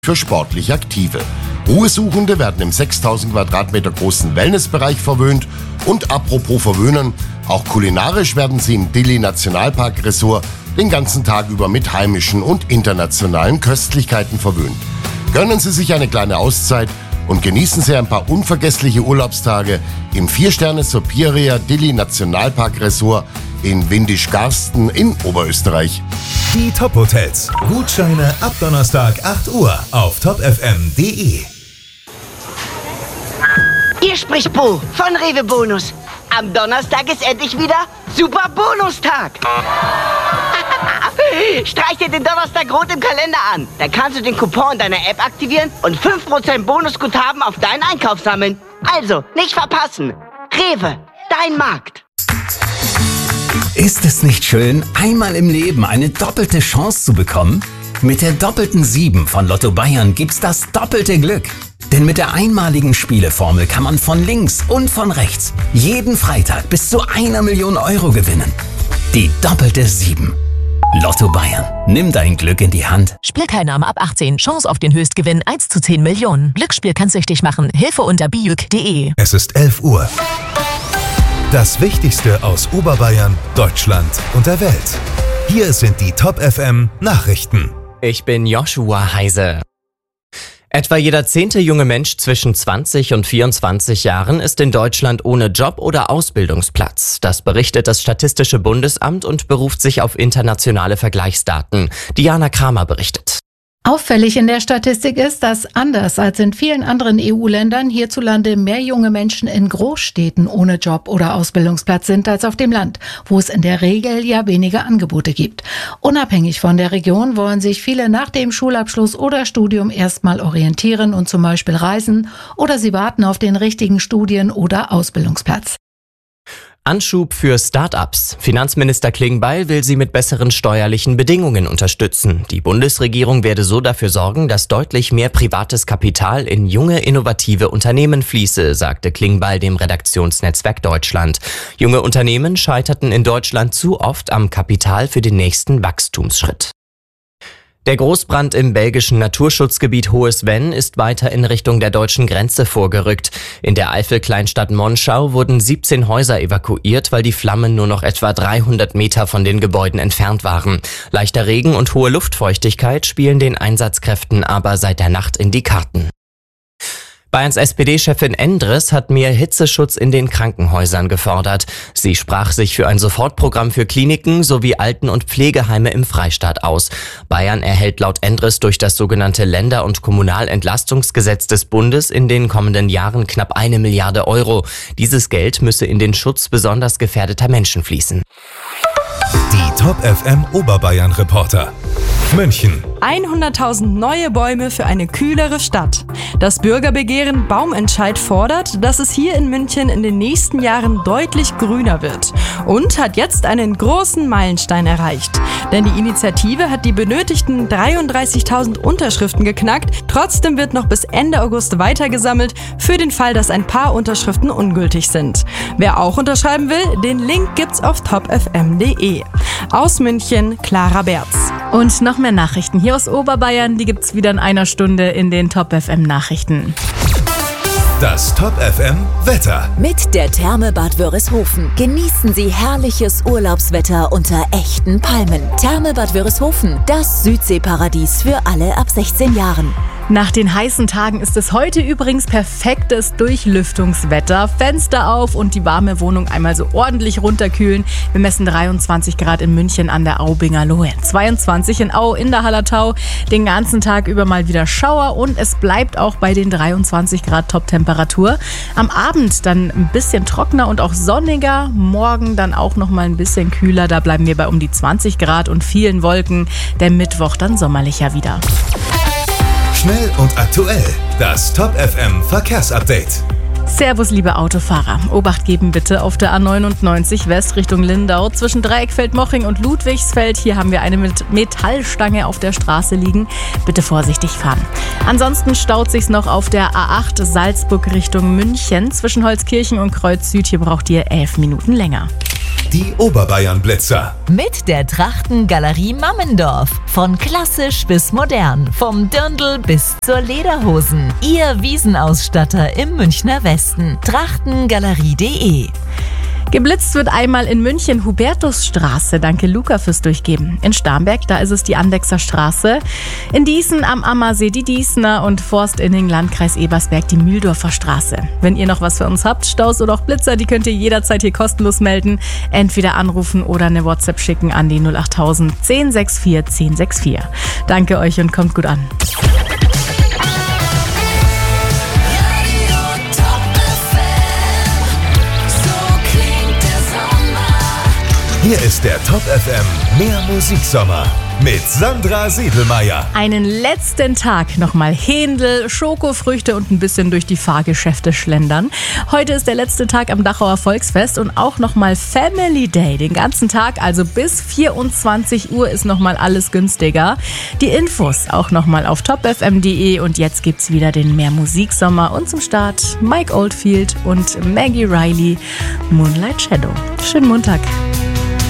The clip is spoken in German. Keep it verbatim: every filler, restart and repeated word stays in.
für sportlich Aktive. Ruhesuchende werden im sechstausend Quadratmeter großen Wellnessbereich verwöhnt. Und apropos verwöhnen, auch kulinarisch werden sie im Dili Nationalpark Resort den ganzen Tag über mit heimischen und internationalen Köstlichkeiten verwöhnt. Gönnen Sie sich eine kleine Auszeit und genießen Sie ein paar unvergessliche Urlaubstage im vier Sterne Superior Dili Nationalpark Resort in Windisch-Garsten in Oberösterreich. Die Top-Hotels. Gutscheine ab Donnerstag acht Uhr auf top f m punkt d e. Hier spricht Bo von Rewe Bonus. Am Donnerstag ist endlich wieder Super Bonustag. Streich dir den Donnerstag rot im Kalender an. Dann kannst du den Coupon deiner App aktivieren und fünf Prozent Bonusguthaben auf deinen Einkauf sammeln. Also, nicht verpassen. Rewe, dein Markt. Ist es nicht schön, einmal im Leben eine doppelte Chance zu bekommen? Mit der doppelten sieben von Lotto Bayern gibt's das doppelte Glück. Denn mit der einmaligen Spieleformel kann man von links und von rechts jeden Freitag bis zu einer Million Euro gewinnen. Die doppelte sieben. Lotto Bayern. Nimm dein Glück in die Hand. Spielteilnahme ab achtzehn. Chance auf den Höchstgewinn eins zu zehn Millionen. Glücksspiel kann süchtig machen. Hilfe unter bijuk punkt d e. Es ist elf Uhr. Das Wichtigste aus Oberbayern, Deutschland und der Welt. Hier sind die Top F M Nachrichten. Ich bin Joshua Heise. Etwa jeder zehnte junge Mensch zwischen zwanzig und vierundzwanzig Jahren ist in Deutschland ohne Job oder Ausbildungsplatz. Das berichtet das Statistische Bundesamt und beruft sich auf internationale Vergleichsdaten. Diana Kramer berichtet. Auffällig in der Statistik ist, dass anders als in vielen anderen E U-Ländern hierzulande mehr junge Menschen in Großstädten ohne Job oder Ausbildungsplatz sind als auf dem Land, wo es in der Regel ja weniger Angebote gibt. Unabhängig von der Region wollen sich viele nach dem Schulabschluss oder Studium erstmal orientieren und zum Beispiel reisen, oder sie warten auf den richtigen Studien- oder Ausbildungsplatz. Anschub für Start-ups. Finanzminister Klingbeil will sie mit besseren steuerlichen Bedingungen unterstützen. Die Bundesregierung werde so dafür sorgen, dass deutlich mehr privates Kapital in junge, innovative Unternehmen fließe, sagte Klingbeil dem Redaktionsnetzwerk Deutschland. Junge Unternehmen scheiterten in Deutschland zu oft am Kapital für den nächsten Wachstumsschritt. Der Großbrand im belgischen Naturschutzgebiet Hohes Venn ist weiter in Richtung der deutschen Grenze vorgerückt. In der Eifel-Kleinstadt Monschau wurden siebzehn Häuser evakuiert, weil die Flammen nur noch etwa dreihundert Meter von den Gebäuden entfernt waren. Leichter Regen und hohe Luftfeuchtigkeit spielen den Einsatzkräften aber seit der Nacht in die Karten. Bayerns S P D-Chefin Endres hat mehr Hitzeschutz in den Krankenhäusern gefordert. Sie sprach sich für ein Sofortprogramm für Kliniken sowie Alten- und Pflegeheime im Freistaat aus. Bayern erhält laut Endres durch das sogenannte Länder- und Kommunalentlastungsgesetz des Bundes in den kommenden Jahren knapp eine Milliarde Euro. Dieses Geld müsse in den Schutz besonders gefährdeter Menschen fließen. Die Top F M Oberbayern Reporter. München. hunderttausend neue Bäume für eine kühlere Stadt. Das Bürgerbegehren Baumentscheid fordert, dass es hier in München in den nächsten Jahren deutlich grüner wird und hat jetzt einen großen Meilenstein erreicht. Denn die Initiative hat die benötigten dreiunddreißigtausend Unterschriften geknackt. Trotzdem wird noch bis Ende August weitergesammelt, für den Fall, dass ein paar Unterschriften ungültig sind. Wer auch unterschreiben will, den Link gibt's auf top f m punkt d e. Aus München, Clara Berz. Und noch mehr Nachrichten hier aus Oberbayern, die gibt's wieder in einer Stunde in den Top F M Nachrichten. Das Top F M Wetter. Mit der Therme Bad Wörishofen genießen Sie herrliches Urlaubswetter unter echten Palmen. Therme Bad Wörishofen, das Südseeparadies für alle ab sechzehn Jahren. Nach den heißen Tagen ist es heute übrigens perfektes Durchlüftungswetter. Fenster auf und die warme Wohnung einmal so ordentlich runterkühlen. Wir messen dreiundzwanzig Grad in München an der Aubinger Lohe, zweiundzwanzig in Au in der Hallertau. Den ganzen Tag über mal wieder Schauer und es bleibt auch bei den dreiundzwanzig Grad Top-Temperatur. Am Abend dann ein bisschen trockener und auch sonniger. Morgen dann auch noch mal ein bisschen kühler. Da bleiben wir bei um die zwanzig Grad und vielen Wolken. Der Mittwoch dann sommerlicher wieder. Schnell und aktuell. Das Top F M Verkehrsupdate. Servus, liebe Autofahrer. Obacht geben bitte auf der A neunundneunzig West Richtung Lindau zwischen Dreieckfeld-Moching und Ludwigsfeld. Hier haben wir eine mit Metallstange auf der Straße liegen. Bitte vorsichtig fahren. Ansonsten staut sich's noch auf der A acht Salzburg Richtung München zwischen Holzkirchen und Kreuz Süd. Hier braucht ihr elf Minuten länger. Die Oberbayern-Blitzer. Mit der Trachtengalerie Mammendorf. Von klassisch bis modern. Vom Dirndl bis zur Lederhosen. Ihr Wiesenausstatter im Münchner Westen. Trachtengalerie punkt de. Geblitzt wird einmal in München Hubertusstraße. Danke Luca fürs Durchgeben. In Starnberg, da ist es die Andechser Straße. In Dießen am Ammersee die Dießner und Forstinning, Landkreis Ebersberg, die Mühldorfer Straße. Wenn ihr noch was für uns habt, Staus oder auch Blitzer, die könnt ihr jederzeit hier kostenlos melden. Entweder anrufen oder eine WhatsApp schicken an die null acht null null eins sechs vier eins sechs vier. Danke euch und kommt gut an. Hier ist der Top F M Mehr Musiksommer mit Sandra Siedelmeier. Einen letzten Tag nochmal Händel, Schokofrüchte und ein bisschen durch die Fahrgeschäfte schlendern. Heute ist der letzte Tag am Dachauer Volksfest und auch nochmal Family Day. Den ganzen Tag, also bis vierundzwanzig Uhr ist nochmal alles günstiger. Die Infos auch nochmal auf top f m punkt de und jetzt gibt's wieder den Mehr Musiksommer und zum Start Mike Oldfield und Maggie Riley, Moonlight Shadow. Schönen Montag.